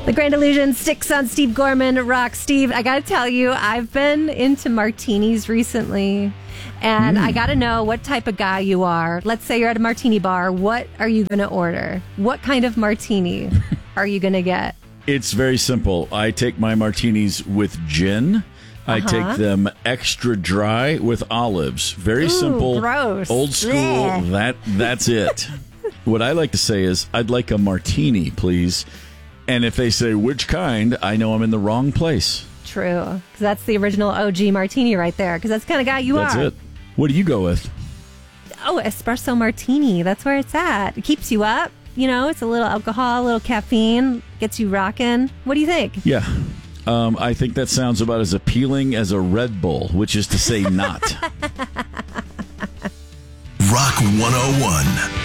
The Grand Illusion sticks on Steve Gorman. Rock Steve, I got to tell you, I've been into martinis recently. And I got to know what type of guy you are. Let's say you're at a martini bar. What are you going to order? What kind of martini are you going to get? It's very simple. I take my martinis with gin. I take them extra dry with olives. Very simple. Gross. Old school. That's it. What I like to say is, I'd like a martini, please. And if they say which kind, I know I'm in the wrong place. True. Because that's the original OG martini right there. Because that's the kind of guy you are. That's it. What do you go with? Oh, espresso martini. That's where it's at. It keeps you up. You know, it's a little alcohol, a little caffeine. Gets you rocking. What do you think? Yeah. I think that sounds about as appealing as a Red Bull, which is to say not. Rock 101.